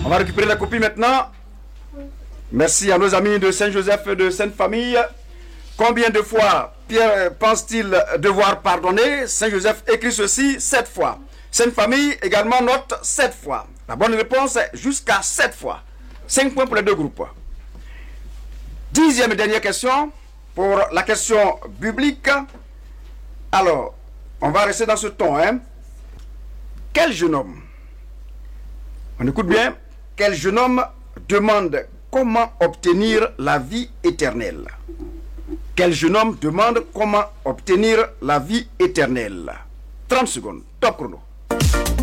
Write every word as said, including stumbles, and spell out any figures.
va récupérer la copie maintenant. Merci à nos amis de Saint-Joseph de Sainte-Famille. Combien de fois Pierre pense-t-il devoir pardonner? Saint-Joseph écrit ceci sept fois. Sainte-Famille également note sept fois. La bonne réponse est jusqu'à sept fois. cinq points pour les deux groupes. Dixième et dernière question pour la question biblique. Alors, on va rester dans ce ton. Hein? Quel jeune homme, on écoute bien, quel jeune homme demande comment obtenir la vie éternelle? Quel jeune homme demande comment obtenir la vie éternelle? trente secondes, top chrono.